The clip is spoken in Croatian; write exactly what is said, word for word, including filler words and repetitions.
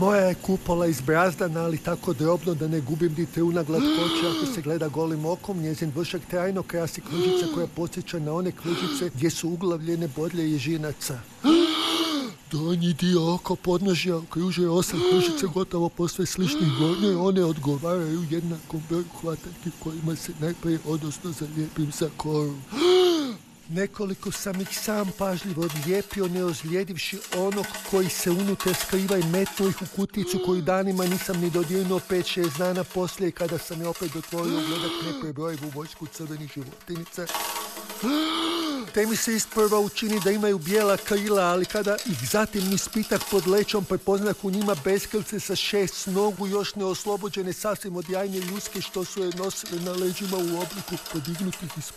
Moja je kupola izbrazdana, ali tako drobno da ne gubim ni truna glatkoće ako se gleda golim okom. Njezin vršak trajno krasi kružica koja podsjeća na one kružice gdje su uglavljene bodlje ježinaca. Donji dio oko podnožja okružuje osam kružica gotovo posve sličnih gornjoj. One odgovaraju jednakom broju hvatajki kojima se najprije odnosno zalijepim za koru. Nekoliko sam ih sam pažljivo odlijepio, ne ozlijedivši onog koji se unutra skriva i metnuo ih u kuticu koju danima nisam ni dodirnuo. Pet šest dana poslije, kada sam je opet otvorio gledat neprebrojivu vojsku crvenih životinica, te mi se isprva učini da imaju bijela krila, ali kada ih zatim ispitak pod lećom, prepoznah u njima beskrvce sa šest nogu, još ne oslobođene sasvim od jajne ljuske što su je nosile na leđima u obliku podignutih iz